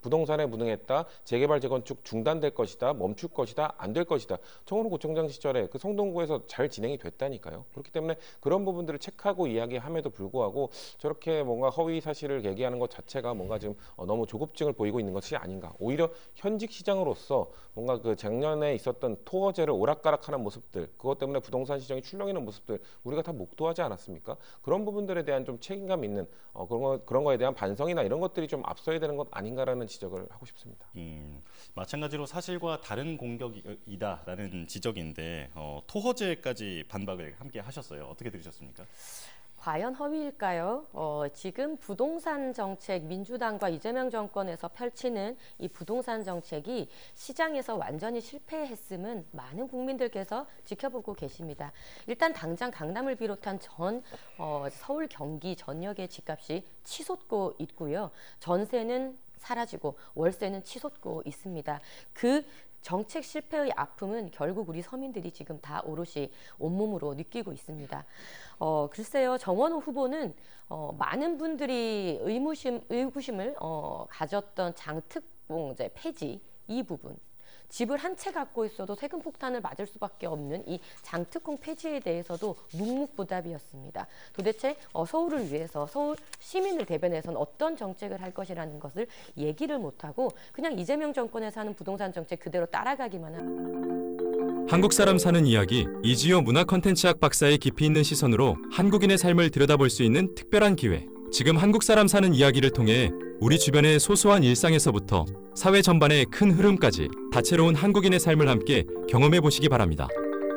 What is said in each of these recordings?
부동산에 무능했다, 재개발 재건축 중단될 것이다, 멈출 것이다, 안 될 것이다. 청원호 구청장 시절에 그 성동구에서 잘 진행이 됐다니까요. 그렇기 때문에 그런 부분들을 체크하고 이야기함에도 불구하고 저렇게 뭔가 허위 사실을 얘기하는 것 자체가 뭔가 지금 너무 조급증을 보이고 있는 것이 아닌가. 오히려 현직 시장으로서 뭔가 그 작년에 있었던 토어제를 오락가락하는 모습들, 그것 때문에 부동산 시장이 출렁이는 모습들 우리가 다 목도하지 않았습니까? 그런 부분들에 대한 좀 책임감 있는 그런 거에 대한 반성이나 이런 것들이 좀 앞서야 되는 것 아닌가라는 지적을 하고 싶습니다. 마찬가지로 사실과 다른 공격이다라는 지적인데 토허제까지 반박을 함께 하셨어요. 어떻게 들으셨습니까? 과연 허위일까요? 지금 부동산 정책, 민주당과 이재명 정권에서 펼치는 이 부동산 정책이 시장에서 완전히 실패했음은 많은 국민들께서 지켜보고 계십니다. 일단 당장 강남을 비롯한 서울, 경기 전역의 집값이 치솟고 있고요. 전세는 사라지고 월세는 치솟고 있습니다. 그 정책 실패의 아픔은 결국 우리 서민들이 지금 다 오롯이 온몸으로 느끼고 있습니다. 글쎄요, 정원호 후보는 많은 분들이 의구심을 가졌던 장특공제 폐지 이 부분, 집을 한 채 갖고 있어도 세금 폭탄을 맞을 수밖에 없는 이 장특공 폐지에 대해서도 묵묵부답이었습니다. 도대체 서울을 위해서 서울 시민을 대변해서는 어떤 정책을 할 것이라는 것을 얘기를 못하고 그냥 이재명 정권에서 하는 부동산 정책 그대로 따라가기만 합니다. 한국 사람 사는 이야기, 이지호 문화 콘텐츠학 박사의 깊이 있는 시선으로 한국인의 삶을 들여다볼 수 있는 특별한 기회. 지금 한국 사람 사는 이야기를 통해 우리 주변의 소소한 일상에서부터 사회 전반의 큰 흐름까지 다채로운 한국인의 삶을 함께 경험해 보시기 바랍니다.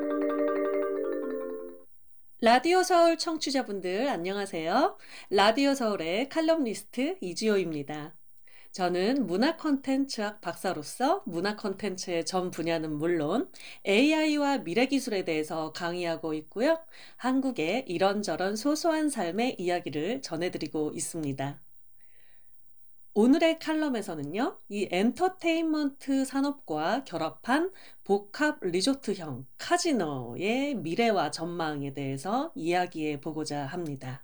라디오 서울 청취자분들 안녕하세요. 라디오 서울의 칼럼니스트 이지호입니다. 저는 문화 콘텐츠학 박사로서 문화 콘텐츠의 전 분야는 물론 AI와 미래 기술에 대해서 강의하고 있고요. 한국의 이런저런 소소한 삶의 이야기를 전해드리고 있습니다. 오늘의 칼럼에서는요, 이 엔터테인먼트 산업과 결합한 복합 리조트형 카지노의 미래와 전망에 대해서 이야기해 보고자 합니다.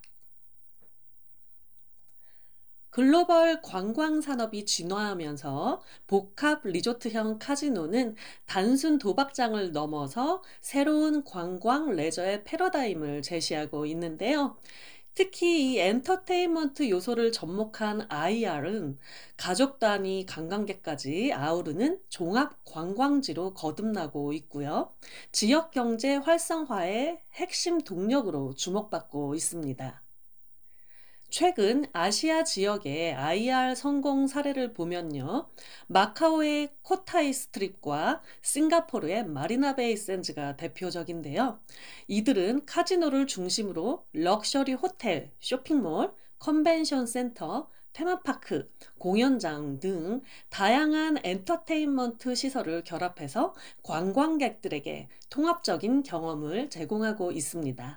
글로벌 관광 산업이 진화하면서 복합 리조트형 카지노는 단순 도박장을 넘어서 새로운 관광 레저의 패러다임을 제시하고 있는데요. 특히 이 엔터테인먼트 요소를 접목한 IR은 가족 단위 관광객까지 아우르는 종합 관광지로 거듭나고 있고요. 지역 경제 활성화의 핵심 동력으로 주목받고 있습니다. 최근 아시아 지역의 IR 성공 사례를 보면요. 마카오의 코타이 스트립과 싱가포르의 마리나베이 샌즈가 대표적인데요. 이들은 카지노를 중심으로 럭셔리 호텔, 쇼핑몰, 컨벤션 센터, 테마파크, 공연장 등 다양한 엔터테인먼트 시설을 결합해서 관광객들에게 통합적인 경험을 제공하고 있습니다.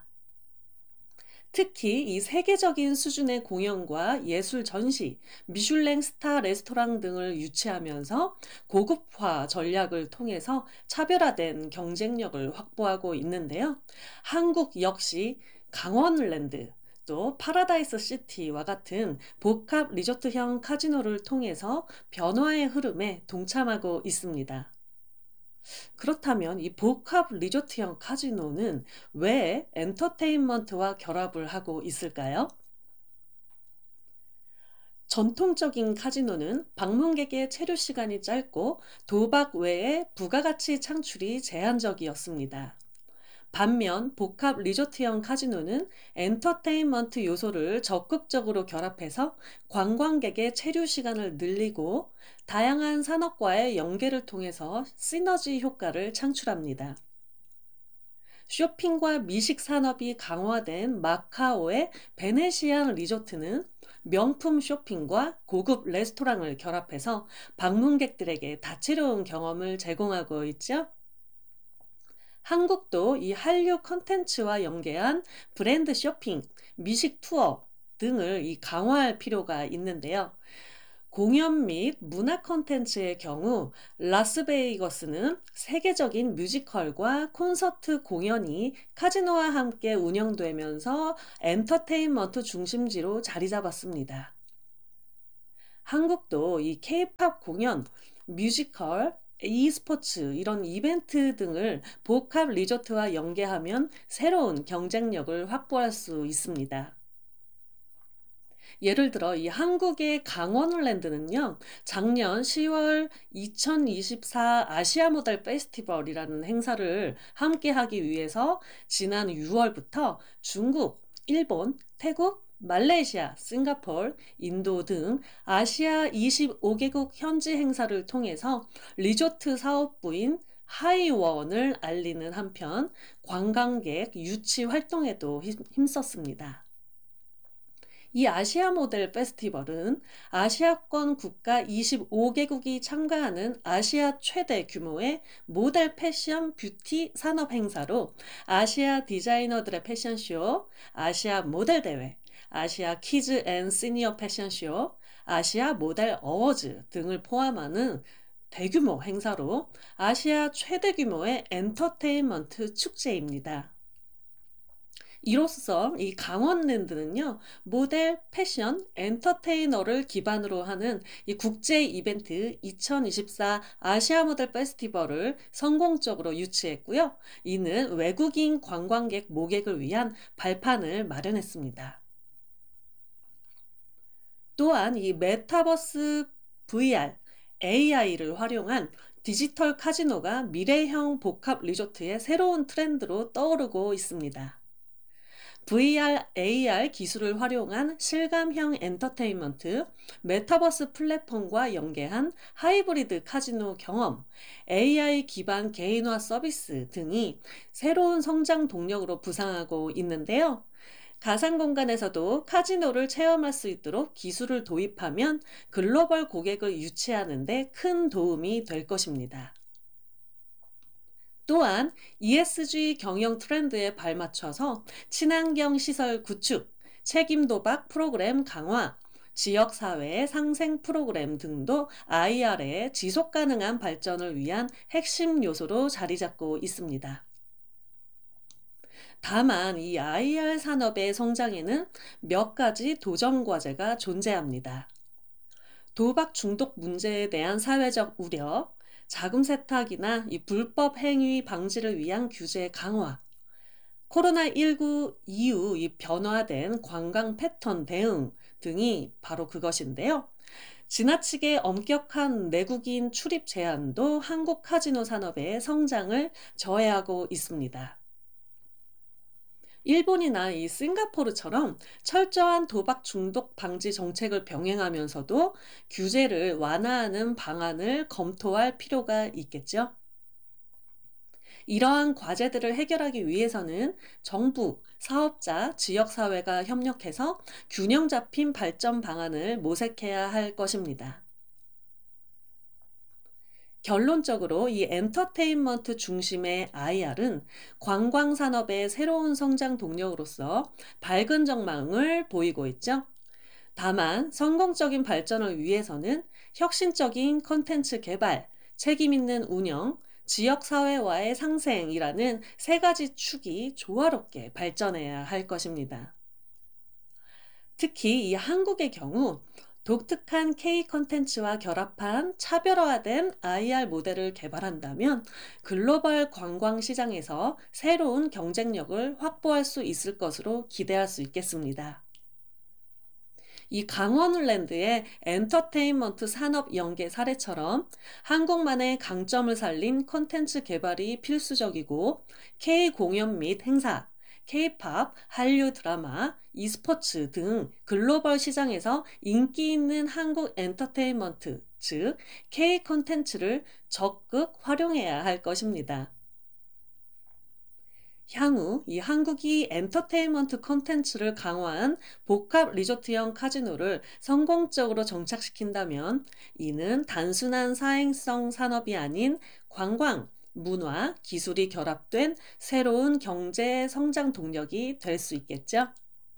특히 이 세계적인 수준의 공연과 예술 전시, 미슐랭 스타 레스토랑 등을 유치하면서 고급화 전략을 통해서 차별화된 경쟁력을 확보하고 있는데요. 한국 역시 강원랜드, 또 파라다이스 시티와 같은 복합 리조트형 카지노를 통해서 변화의 흐름에 동참하고 있습니다. 그렇다면 이 복합 리조트형 카지노는 왜 엔터테인먼트와 결합을 하고 있을까요? 전통적인 카지노는 방문객의 체류 시간이 짧고 도박 외에 부가가치 창출이 제한적이었습니다. 반면 복합 리조트형 카지노는 엔터테인먼트 요소를 적극적으로 결합해서 관광객의 체류 시간을 늘리고 다양한 산업과의 연계를 통해서 시너지 효과를 창출합니다. 쇼핑과 미식 산업이 강화된 마카오의 베네시안 리조트는 명품 쇼핑과 고급 레스토랑을 결합해서 방문객들에게 다채로운 경험을 제공하고 있죠. 한국도 이 한류 콘텐츠와 연계한 브랜드 쇼핑, 미식 투어 등을 강화할 필요가 있는데요. 공연 및 문화 콘텐츠의 경우 라스베이거스는 세계적인 뮤지컬과 콘서트 공연이 카지노와 함께 운영되면서 엔터테인먼트 중심지로 자리 잡았습니다. 한국도 이 K-팝 공연, 뮤지컬, e스포츠 이런 이벤트 등을 복합 리조트와 연계하면 새로운 경쟁력을 확보할 수 있습니다. 예를 들어 이 한국의 강원랜드는요, 작년 10월 2024 아시아 모델 페스티벌이라는 행사를 함께 하기 위해서 지난 6월부터 중국, 일본, 태국, 말레이시아, 싱가포르, 인도 등 아시아 25개국 현지 행사를 통해서 리조트 사업부인 하이원을 알리는 한편 관광객 유치 활동에도 힘썼습니다. 이 아시아 모델 페스티벌은 아시아권 국가 25개국이 참가하는 아시아 최대 규모의 모델 패션 뷰티 산업 행사로 아시아 디자이너들의 패션쇼, 아시아 모델 대회, 아시아 키즈 앤 시니어 패션쇼, 아시아 모델 어워즈 등을 포함하는 대규모 행사로 아시아 최대 규모의 엔터테인먼트 축제입니다. 이로써 이 강원랜드는요, 모델, 패션, 엔터테이너를 기반으로 하는 이 국제 이벤트 2024 아시아 모델 페스티벌을 성공적으로 유치했고요. 이는 외국인 관광객 모객을 위한 발판을 마련했습니다. 또한 이 메타버스 VR, AI를 활용한 디지털 카지노가 미래형 복합 리조트의 새로운 트렌드로 떠오르고 있습니다. VR, AR 기술을 활용한 실감형 엔터테인먼트, 메타버스 플랫폼과 연계한 하이브리드 카지노 경험, AI 기반 개인화 서비스 등이 새로운 성장 동력으로 부상하고 있는데요. 가상 공간에서도 카지노를 체험할 수 있도록 기술을 도입하면 글로벌 고객을 유치하는 데 큰 도움이 될 것입니다. 또한 ESG 경영 트렌드에 발맞춰서 친환경 시설 구축, 책임 도박 프로그램 강화, 지역사회의 상생 프로그램 등도 IR의 지속 가능한 발전을 위한 핵심 요소로 자리 잡고 있습니다. 다만 이 IR 산업의 성장에는 몇 가지 도전 과제가 존재합니다. 도박 중독 문제에 대한 사회적 우려, 자금 세탁이나 이 불법 행위 방지를 위한 규제 강화, 코로나19 이후 이 변화된 관광 패턴 대응 등이 바로 그것인데요. 지나치게 엄격한 내국인 출입 제한도 한국 카지노 산업의 성장을 저해하고 있습니다. 일본이나 이 싱가포르처럼 철저한 도박 중독 방지 정책을 병행하면서도 규제를 완화하는 방안을 검토할 필요가 있겠죠. 이러한 과제들을 해결하기 위해서는 정부, 사업자, 지역사회가 협력해서 균형 잡힌 발전 방안을 모색해야 할 것입니다. 결론적으로 이 엔터테인먼트 중심의 IR은 관광산업의 새로운 성장 동력으로서 밝은 전망을 보이고 있죠. 다만 성공적인 발전을 위해서는 혁신적인 콘텐츠 개발, 책임 있는 운영, 지역사회와의 상생이라는 세 가지 축이 조화롭게 발전해야 할 것입니다. 특히 이 한국의 경우 독특한 K 콘텐츠와 결합한 차별화된 IR 모델을 개발한다면 글로벌 관광 시장에서 새로운 경쟁력을 확보할 수 있을 것으로 기대할 수 있겠습니다. 이 강원랜드의 엔터테인먼트 산업 연계 사례처럼 한국만의 강점을 살린 콘텐츠 개발이 필수적이고 K 공연 및 행사, K-팝, 한류 드라마, e스포츠 등 글로벌 시장에서 인기 있는 한국 엔터테인먼트, 즉 K 콘텐츠를 적극 활용해야 할 것입니다. 향후 이 한국이 엔터테인먼트 콘텐츠를 강화한 복합 리조트형 카지노를 성공적으로 정착시킨다면 이는 단순한 사행성 산업이 아닌 관광, 문화, 기술이 결합된 새로운 경제 성장 동력이 될 수 있겠죠.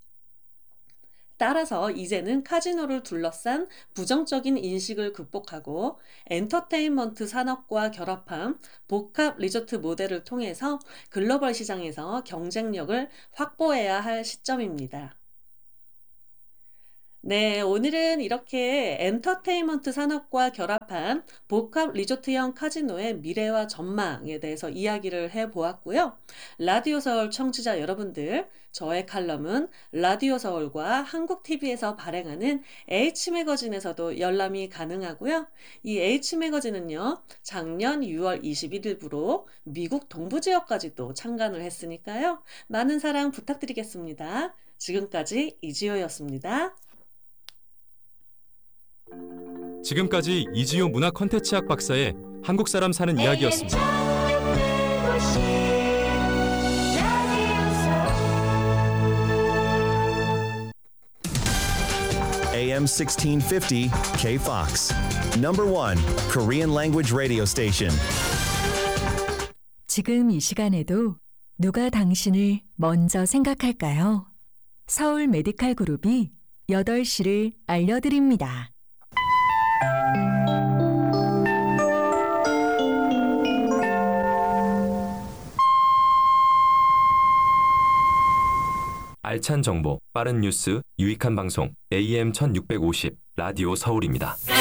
따라서 이제는 카지노를 둘러싼 부정적인 인식을 극복하고 엔터테인먼트 산업과 결합한 복합 리조트 모델을 통해서 글로벌 시장에서 경쟁력을 확보해야 할 시점입니다. 네, 오늘은 이렇게 엔터테인먼트 산업과 결합한 복합 리조트형 카지노의 미래와 전망에 대해서 이야기를 해보았고요. 라디오 서울 청취자 여러분들, 저의 칼럼은 라디오 서울과 한국 TV에서 발행하는 H매거진에서도 열람이 가능하고요. 이 H매거진은요, 작년 6월 21일부로 미국 동부 지역까지도 창간을 했으니까요. 많은 사랑 부탁드리겠습니다. 지금까지 이지호였습니다. 지금까지 이지호 문화 콘텐츠학 박사의 한국 사람 사는 이야기였습니다. AM 1650 KFOX. Number 1 Korean language radio station. 지금 이 시간에도 누가 당신을 먼저 생각할까요? 서울 메디칼 그룹이 8시를 알려드립니다. 알찬 정보, 빠른 뉴스, 유익한 방송 AM 1650 라디오 서울입니다.